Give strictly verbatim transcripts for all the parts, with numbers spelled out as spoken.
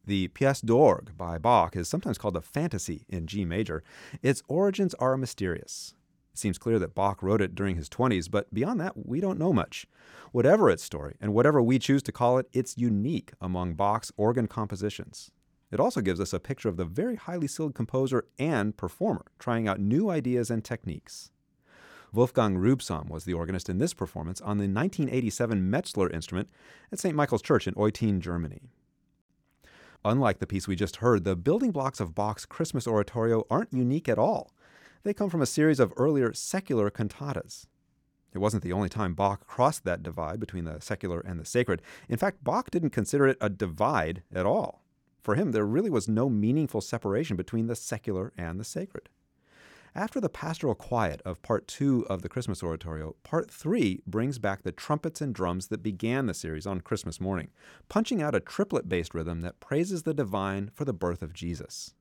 The Pièce d'Orgue by Bach is sometimes called a fantasy in G major. Its origins are mysterious. It seems clear that Bach wrote it during his twenties, but beyond that, we don't know much. Whatever its story, and whatever we choose to call it, it's unique among Bach's organ compositions. It also gives us a picture of the very highly skilled composer and performer trying out new ideas and techniques. Wolfgang Rübsam was the organist in this performance on the nineteen eighty-seven Metzler instrument at Saint Michael's Church in Eutin, Germany. Unlike the piece we just heard, the building blocks of Bach's Christmas oratorio aren't unique at all. They come from a series of earlier secular cantatas. It wasn't the only time Bach crossed that divide between the secular and the sacred. In fact, Bach didn't consider it a divide at all. For him, there really was no meaningful separation between the secular and the sacred. After the pastoral quiet of part two of the Christmas oratorio, part three brings back the trumpets and drums that began the series on Christmas morning, punching out a triplet-based rhythm that praises the divine for the birth of Jesus.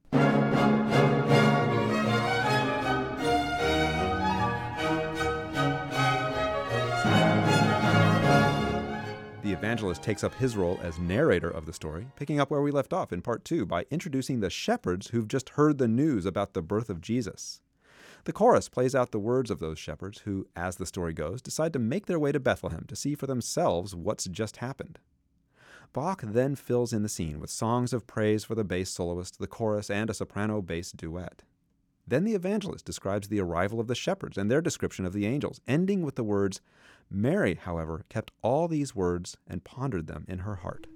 The evangelist takes up his role as narrator of the story, picking up where we left off in part two by introducing the shepherds who've just heard the news about the birth of Jesus. The chorus plays out the words of those shepherds who, as the story goes, decide to make their way to Bethlehem to see for themselves what's just happened. Bach then fills in the scene with songs of praise for the bass soloist, the chorus, and a soprano-bass duet. Then the evangelist describes the arrival of the shepherds and their description of the angels, ending with the words, "Mary, however, kept all these words and pondered them in her heart."